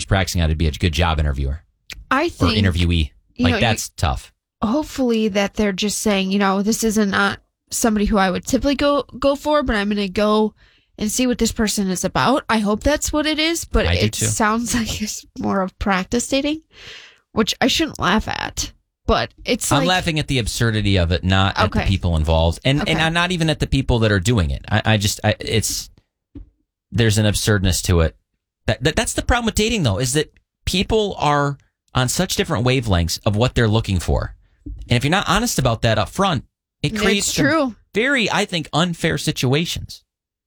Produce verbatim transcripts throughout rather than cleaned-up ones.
who's practicing how to be a good job interviewer. I think. Or interviewee. Like, know, that's you, tough. Hopefully that they're just saying, you know, this isn't not somebody who I would typically go, go for, but I'm going to go and see what this person is about. I hope that's what it is, but I it do too. sounds like it's more of practice dating, which I shouldn't laugh at. But it's I'm like, laughing at the absurdity of it, not at Okay. the people involved, and Okay. and I'm not even at the people that are doing it. I, I just, I, it's there's an absurdness to it. That, that that's the problem with dating, though, is that people are on such different wavelengths of what they're looking for, and if you're not honest about that up front, it creates it's some true. very, I think, unfair situations.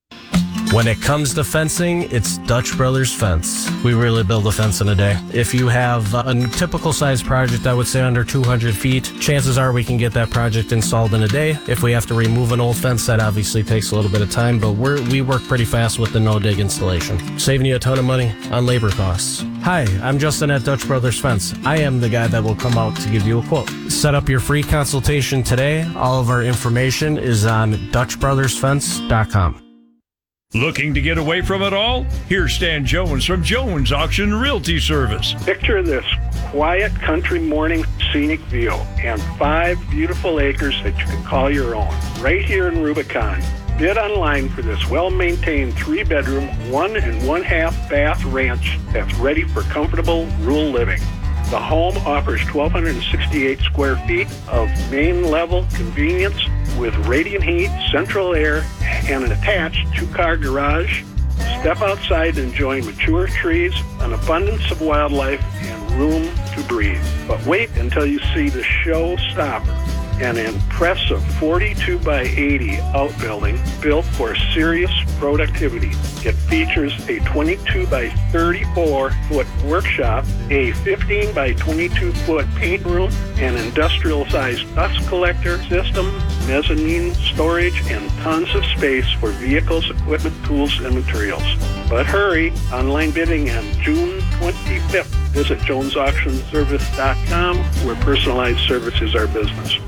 When it comes to fencing, it's Dutch Brothers Fence. We really build a fence in a day. If you have a typical size project, I would say under two hundred feet, chances are we can get that project installed in a day. If we have to remove an old fence, that obviously takes a little bit of time, but we're, we work pretty fast with the no-dig installation, saving you a ton of money on labor costs. Hi, I'm Justin at Dutch Brothers Fence. I am the guy that will come out to give you a quote. Set up your free consultation today. All of our information is on dutch brothers fence dot com. Looking to get away from it all? Here's Stan Jones from Jones Auction Realty Service. Picture this quiet country morning scenic view and five beautiful acres that you can call your own right here in Rubicon. Bid online for this well-maintained three-bedroom, one and one-half bath ranch that's ready for comfortable rural living. The home offers one thousand two hundred sixty-eight square feet of main-level convenience with radiant heat, central air, and an attached two-car garage. Step outside and enjoy mature trees, an abundance of wildlife, and room to breathe. But wait until you see the showstopper, an impressive forty-two by eighty outbuilding built for serious productivity. It features a twenty-two by thirty-four foot workshop, a fifteen by twenty-two foot paint room, an industrial-sized dust collector system, mezzanine storage, and tons of space for vehicles, equipment, tools, and materials. But hurry, online bidding on June twenty-fifth. Visit jones auction service dot com, where personalized service is our business.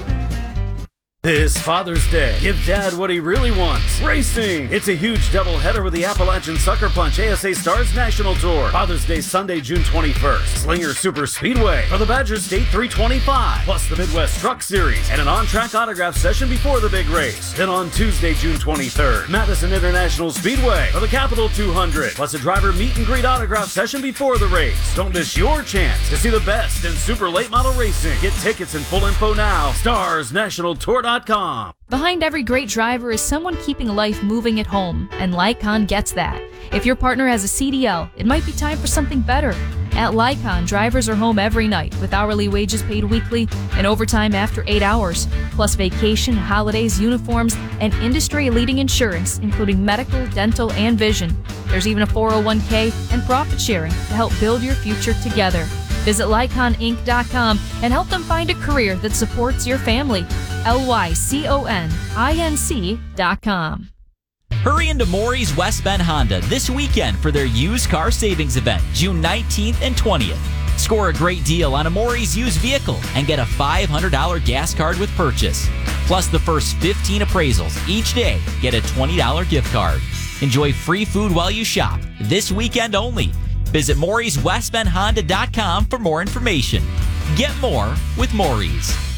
This Father's Day, give Dad what he really wants. Racing! It's a huge doubleheader with the Appalachian Sucker Punch A S A Stars National Tour. Father's Day Sunday, June twenty-first. Slinger Super Speedway for the Badger State three twenty-five, plus the Midwest Truck Series and an on-track autograph session before the big race. Then on Tuesday, June twenty-third, Madison International Speedway for the Capital two hundred, plus a driver meet and greet autograph session before the race. Don't miss your chance to see the best in super late model racing. Get tickets and full info now. stars national tour dot com. Behind every great driver is someone keeping life moving at home, and Lycon gets that. If your partner has a C D L, it might be time for something better. At Lycon, drivers are home every night with hourly wages paid weekly and overtime after eight hours, plus vacation, holidays, uniforms, and industry-leading insurance, including medical, dental, and vision. There's even a four oh one k and profit sharing to help build your future together. Visit lycon inc dot com and help them find a career that supports your family. L Y C O N I N C dot com. Hurry into Maury's West Bend Honda this weekend for their used car savings event, June nineteenth and twentieth. Score a great deal on a Maury's used vehicle and get a five hundred dollars gas card with purchase. Plus, the first fifteen appraisals each day get a twenty dollars gift card. Enjoy free food while you shop this weekend only. Visit Maury's West Bend Honda dot com for more information. Get more with Maury's.